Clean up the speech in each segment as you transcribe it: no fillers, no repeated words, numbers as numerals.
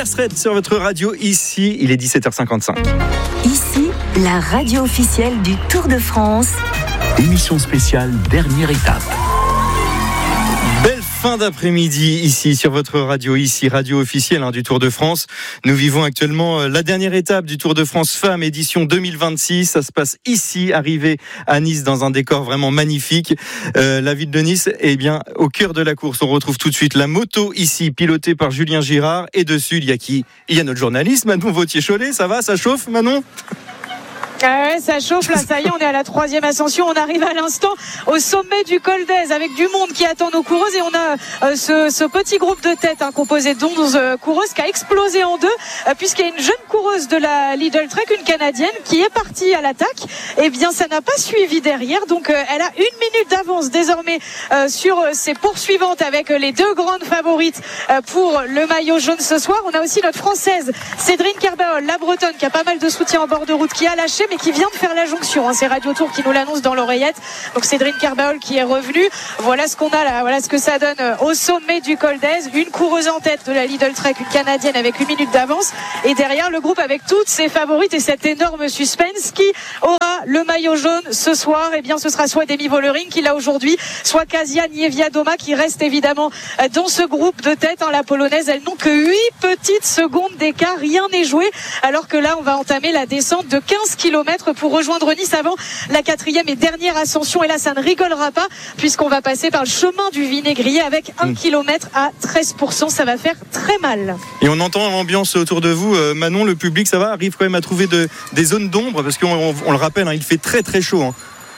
Red sur votre radio. Ici, il est 17h55. Ici, la radio officielle du Tour de France. Émission spéciale, dernière étape. Belle fin d'après-midi ici sur votre radio, ici radio officielle du Tour de France. Nous vivons actuellement la dernière étape du Tour de France Femmes édition 2026. Ça se passe ici, arrivé à Nice dans un décor vraiment magnifique. La ville de Nice est bien au cœur de la course. On retrouve tout de suite la moto ici, pilotée par Julien Girard. Et dessus, il y a qui ? Il y a notre journaliste Manon Vauthier-Cholet. Ça va, ça chauffe Manon ? Ouais, ça chauffe là, ça y est, on est à la 3e ascension, on arrive à l'instant au sommet du Col d'Èze avec du monde qui attend nos coureuses et on a ce petit groupe de tête composé d'11 coureuses qui a explosé en deux puisqu'il y a une jeune coureuse de la Lidl Trek, une Canadienne qui est partie à l'attaque. Eh bien ça n'a pas suivi derrière, donc elle a 1 minute d'avance désormais sur ses poursuivantes avec les deux grandes favorites pour le maillot jaune ce soir. On a aussi notre française Cédrine Kerbaol, la bretonne qui a pas mal de soutien en bord de route, qui a lâché mais qui vient de faire la jonction. C'est Radio Tour qui nous l'annonce dans l'oreillette. Donc Cédrine Kerbaol qui est revenue. Voilà ce qu'on a là. Voilà ce que ça donne au sommet du Col d'Èze. Une coureuse en tête de la Lidl Trek, une Canadienne avec 1 minute d'avance. Et derrière le groupe avec toutes ses favorites et cet énorme suspense. Qui aura le maillot jaune ce soir? Eh bien ce sera soit Demi Vollering qui l'a aujourd'hui, soit Kasia Niewiadoma qui reste évidemment dans ce groupe de tête. La polonaise, elles n'ont que 8 petites secondes d'écart. Rien n'est joué. Alors que là on va entamer la descente de 15 km pour rejoindre Nice avant la 4e et dernière ascension. Et là ça ne rigolera pas puisqu'on va passer par le chemin du Vinaigrier avec 1 km à 13%. Ça va faire très mal. Et on entend l'ambiance autour de vous. Manon, le public, ça va, arrive quand même à trouver des zones d'ombre parce qu'on le rappelle, il fait très très chaud.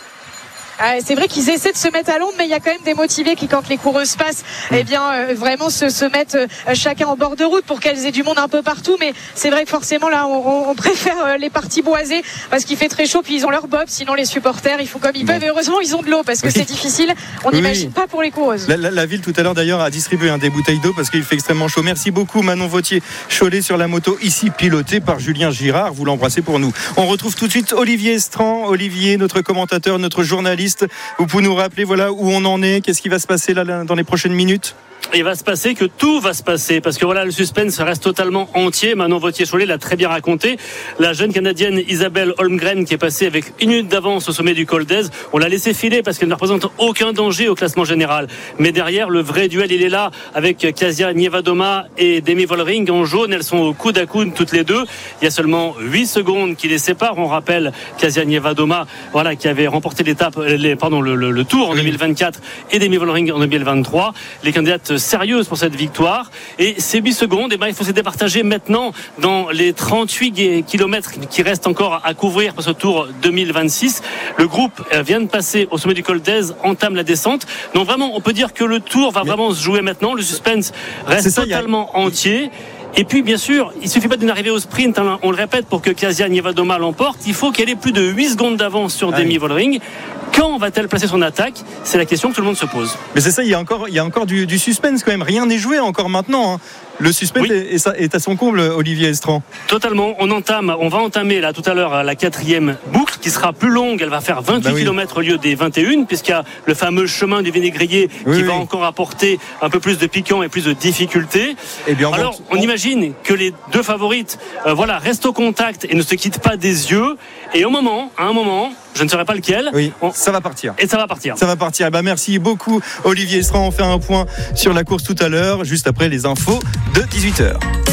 C'est vrai qu'ils essaient de se mettre à l'ombre, mais il y a quand même des motivés qui, quand les coureuses passent, vraiment se mettent chacun en bord de route pour qu'elles aient du monde un peu partout. Mais c'est vrai que forcément là, on préfère les parties boisées parce qu'il fait très chaud, puis ils ont leur bob. Sinon les supporters, ils font comme ils peuvent. Et heureusement, ils ont de l'eau parce que c'est difficile. On n'imagine pas pour les coureuses. La ville tout à l'heure d'ailleurs a distribué des bouteilles d'eau parce qu'il fait extrêmement chaud. Merci beaucoup Manon Vauthier-Cholet sur la moto ici pilotée par Julien Girard. Vous l'embrassez pour nous. On retrouve tout de suite Olivier Estran. Olivier, notre commentateur, notre journaliste. Vous pouvez nous rappeler où on en est, qu'est-ce qui va se passer là dans les prochaines minutes? Il va se passer que tout va se passer parce que le suspense reste totalement entier. Manon Vauthier-Cholet l'a très bien raconté. La jeune Canadienne Isabelle Holmgren qui est passée avec 1 minute d'avance au sommet du Col d'Èze, on l'a laissé filer parce qu'elle ne représente aucun danger au classement général. Mais derrière, le vrai duel, il est là avec Kasia Niewiadoma et Demi Vollering en jaune. Elles sont au coude à coude toutes les deux. Il y a seulement 8 secondes qui les séparent. On rappelle Kasia Niewiadoma, qui avait remporté le Tour en 2024 et Demi Vollering en 2023. Les candidates sérieuse pour cette victoire et ces 8 secondes il faut se départager maintenant dans les 38 km qui restent encore à couvrir pour ce Tour 2026. Le groupe vient de passer au sommet du Col d'Èze, entame la descente, donc vraiment on peut dire que le Tour va vraiment se jouer maintenant. Le suspense reste totalement entier. Et puis bien sûr, il ne suffit pas d'une arrivée au sprint, on le répète, pour que Kasia Niewiadoma l'emporte, il faut qu'elle ait plus de 8 secondes d'avance sur Demi Vollering. Quand va-t-elle placer son attaque? C'est la question que tout le monde se pose. Mais c'est ça, il y a encore du suspense quand même, rien n'est joué encore maintenant. Le suspense est à son comble, Olivier Estran. Totalement, on va entamer là tout à l'heure la 4e boucle qui sera plus longue, elle va faire 28 km au lieu des 21 puisqu'il y a le fameux chemin du Vinaigrier qui va encore apporter un peu plus de piquant et plus de difficulté. Alors on imagine que les deux favorites restent au contact et ne se quittent pas des yeux, et à un moment, je ne saurais pas lequel. Ça va partir. Et ça va partir. Ça va partir. Merci beaucoup, Olivier Estran. On fait un point sur la course tout à l'heure, juste après les infos de 18h.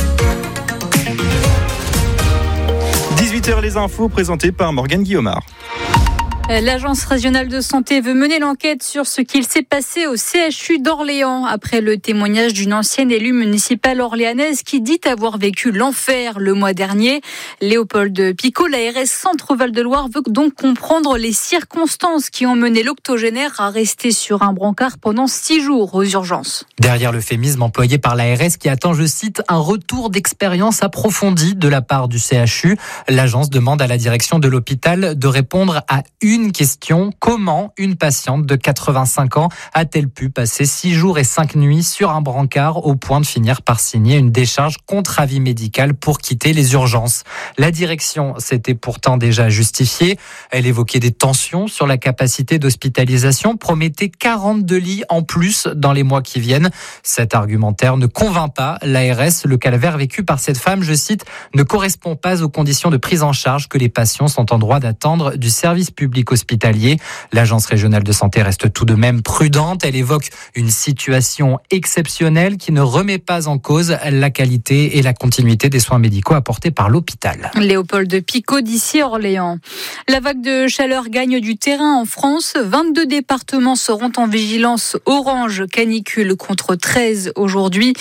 18h, les infos présentées par Morgane Guillaumard. L'Agence régionale de santé veut mener l'enquête sur ce qu'il s'est passé au CHU d'Orléans après le témoignage d'une ancienne élue municipale orléanaise qui dit avoir vécu l'enfer le mois dernier. Léopold Picot, l'ARS Centre-Val de Loire, veut donc comprendre les circonstances qui ont mené l'octogénaire à rester sur un brancard pendant 6 jours aux urgences. Derrière l'euphémisme employé par l'ARS qui attend, je cite, un retour d'expérience approfondie de la part du CHU, l'agence demande à la direction de l'hôpital de répondre à une une question. Comment une patiente de 85 ans a-t-elle pu passer 6 jours et 5 nuits sur un brancard au point de finir par signer une décharge contre avis médical pour quitter les urgences? La direction s'était pourtant déjà justifiée. Elle évoquait des tensions sur la capacité d'hospitalisation, promettait 42 lits en plus dans les mois qui viennent. Cet argumentaire ne convainc pas l'ARS. Le calvaire vécu par cette femme, je cite, ne correspond pas aux conditions de prise en charge que les patients sont en droit d'attendre du service public hospitalier. L'Agence régionale de santé reste tout de même prudente. Elle évoque une situation exceptionnelle qui ne remet pas en cause la qualité et la continuité des soins médicaux apportés par l'hôpital. Léopold Picot d'ici Orléans. La vague de chaleur gagne du terrain en France. 22 départements seront en vigilance orange canicule contre 13 aujourd'hui.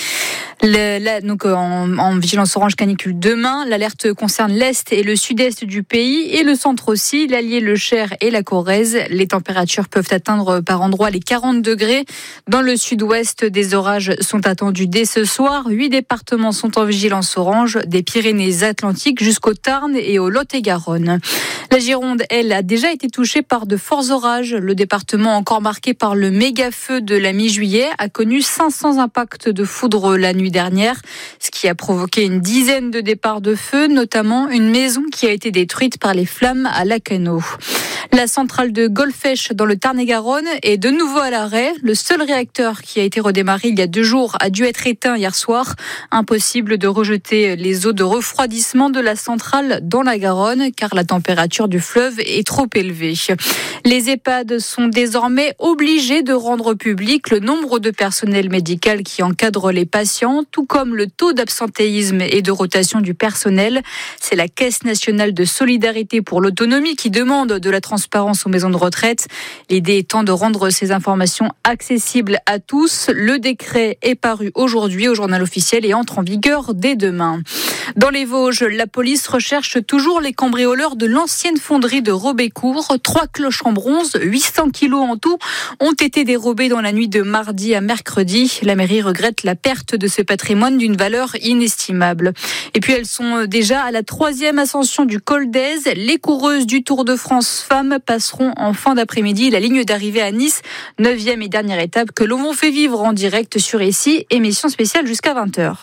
Donc en vigilance orange canicule demain. L'alerte concerne l'est et le sud-est du pays et le centre aussi, l'Allier, le Cher et la Corrèze. Les températures peuvent atteindre par endroits les 40 degrés. Dans le sud-ouest, des orages sont attendus dès ce soir. 8 départements sont en vigilance orange, des Pyrénées-Atlantiques jusqu'au Tarn et au Lot-et-Garonne. La Gironde, elle, a déjà été touchée par de forts orages. Le département, encore marqué par le méga-feu de la mi-juillet, a connu 500 impacts de foudre la nuit dernière, ce qui a provoqué une dizaine de départs de feu, notamment une maison qui a été détruite par les flammes à Lacanau. La centrale de Golfech dans le Tarn-et-Garonne est de nouveau à l'arrêt. Le seul réacteur qui a été redémarré il y a 2 jours a dû être éteint hier soir. Impossible de rejeter les eaux de refroidissement de la centrale dans la Garonne car la température du fleuve est trop élevée. Les EHPAD sont désormais obligés de rendre public le nombre de personnel médical qui encadre les patients, tout comme le taux d'absentéisme et de rotation du personnel. C'est la Caisse nationale de solidarité pour l'autonomie qui demande de la transparence aux maisons de retraite. L'idée étant de rendre ces informations accessibles à tous. Le décret est paru aujourd'hui au journal officiel et entre en vigueur dès demain. Dans les Vosges, la police recherche toujours les cambrioleurs de l'ancienne fonderie de Robécourt. 3 cloches en bronze, 800 kilos en tout, ont été dérobées dans la nuit de mardi à mercredi. La mairie regrette la perte de ce patrimoine d'une valeur inestimable. Et puis elles sont déjà à la 3e ascension du Col d'Èze. Les coureuses du Tour de France femmes passeront en fin d'après-midi la ligne d'arrivée à Nice, 9e et dernière étape que l'on vous fait vivre en direct sur ici, émission spéciale jusqu'à 20h.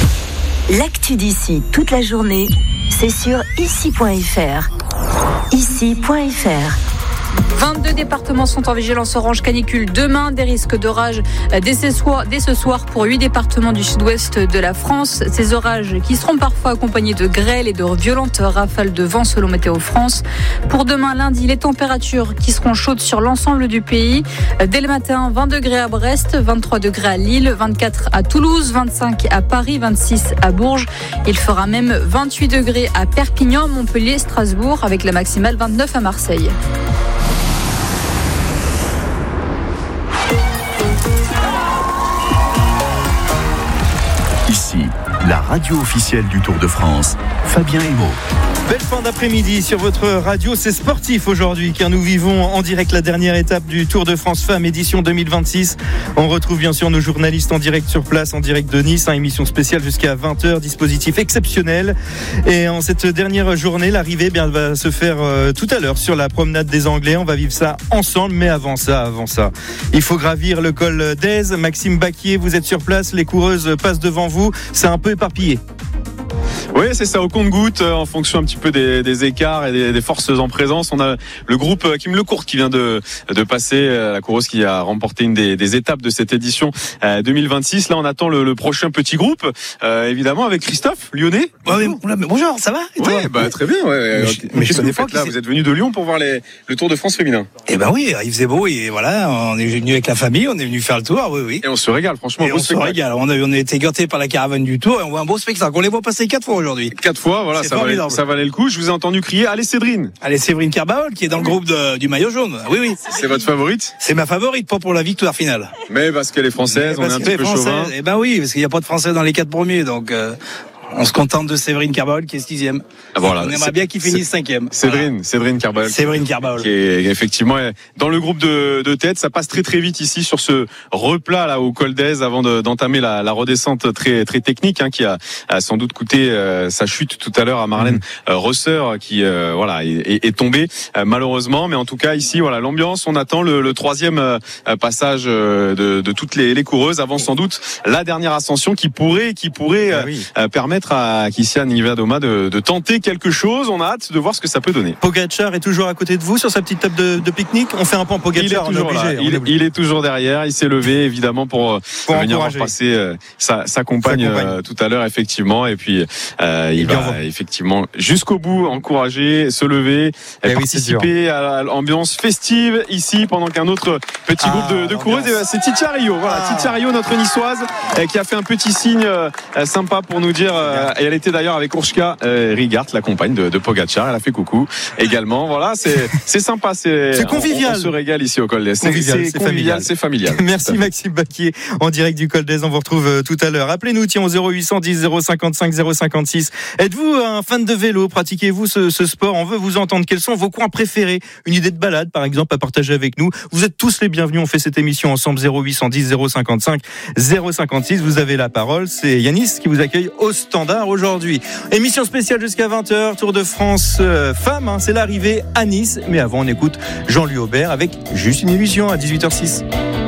L'actu d'ici toute la journée, c'est sur ici.fr. Ici.fr. 22 départements sont en vigilance orange canicule demain. Des risques d'orage dès ce soir pour 8 départements du sud-ouest de la France. Ces orages qui seront parfois accompagnés de grêle et de violentes rafales de vent selon Météo France. Pour demain lundi, les températures qui seront chaudes sur l'ensemble du pays. Dès le matin, 20 degrés à Brest, 23 degrés à Lille, 24 à Toulouse, 25 à Paris, 26 à Bourges. Il fera même 28 degrés à Perpignan, Montpellier, Strasbourg avec la maximale 29 à Marseille. Ici, la radio officielle du Tour de France, Fabien Hémaud. Belle fin d'après-midi sur votre radio, c'est sportif aujourd'hui car nous vivons en direct la dernière étape du Tour de France Femmes édition 2026. On retrouve bien sûr nos journalistes en direct sur place, en direct de Nice, émission spéciale jusqu'à 20h, dispositif exceptionnel. Et en cette dernière journée, l'arrivée va se faire tout à l'heure sur la promenade des Anglais. On va vivre ça ensemble, mais avant ça, il faut gravir le col d'Èze. Maxime Baquier, vous êtes sur place, les coureuses passent devant vous, c'est un peu éparpillé. Oui, c'est ça, au compte-gouttes, en fonction un petit peu des écarts et des forces en présence. On a le groupe Kim Lecourt qui vient de passer, la coureuse qui a remporté une des étapes de cette édition 2026. Là, on attend le prochain petit groupe, évidemment, avec Christophe Lyonnais. Ouais, mais bonjour, ça va? Et toi? Ouais, très bien. Ouais. Mais je connais pas. Là, vous êtes venu de Lyon pour voir le Tour de France féminin. Eh ben oui, il faisait beau et voilà, on est venu avec la famille, on est venu faire le tour, oui. Et on se régale, franchement. Et on se régale. On a été gâtés par la caravane du Tour et on voit un beau spectacle. On les voit passer 4 fois aujourd'hui. 4 fois, voilà, ça valait le coup. Je vous ai entendu crier, allez Séverine. Allez Séverine Carbaol qui est dans le groupe du maillot jaune. Oui. C'est votre favorite? C'est ma favorite, pas pour la victoire finale. Mais parce qu'elle est française, on est un petit peu chauvin. Eh ben oui, parce qu'il n'y a pas de français dans les 4 premiers, donc On se contente de Séverine Carball qui est 6e. Voilà. On aimerait bien qu'il finisse 5e. Séverine Carball. Séverine Carball. Qui est effectivement dans le groupe de tête. Ça passe très très vite ici sur ce replat là au col d'Aise avant d'entamer la redescente très très technique qui a sans doute coûté sa chute tout à l'heure à Marlène Rosser qui est tombée malheureusement. Mais en tout cas ici l'ambiance. On attend le troisième passage de toutes les coureuses avant sans doute la dernière ascension qui pourrait permettre à Kissia Niewiadoma de tenter quelque chose. On a hâte de voir ce que ça peut donner. Pogacar est toujours à côté de vous sur sa petite table de pique-nique. On fait un point Pogacar. Il est toujours derrière. Il s'est levé évidemment pour venir repasser sa compagne tout à l'heure effectivement. Et puis il va effectivement jusqu'au bout encourager, se lever, participer à l'ambiance festive ici pendant qu'un autre petit groupe de coureuses. C'est Titia Rio. Titia Rio, notre niçoise, qui a fait un petit signe sympa pour nous dire. Et elle était d'ailleurs avec Urška Rigart, la compagne de Pogacar. Elle a fait coucou également. Voilà, c'est sympa. C'est convivial. On se régale ici au Col d'Aise. C'est convivial, c'est familial. Merci Maxime Baquier en direct du Col d'Aise. On vous retrouve tout à l'heure. Appelez-nous au 0810 055 056. Êtes-vous un fan de vélo? Pratiquez-vous ce sport? On veut vous entendre. Quels sont vos coins préférés? Une idée de balade, par exemple, à partager avec nous. Vous êtes tous les bienvenus. On fait cette émission ensemble. 0810 055 056. Vous avez la parole. C'est Yanis qui vous accueille au standard aujourd'hui. Émission spéciale jusqu'à 20h. Tour de France femmes. C'est l'arrivée à Nice. Mais avant, on écoute Jean-Louis Aubert avec Juste une illusion à 18h06.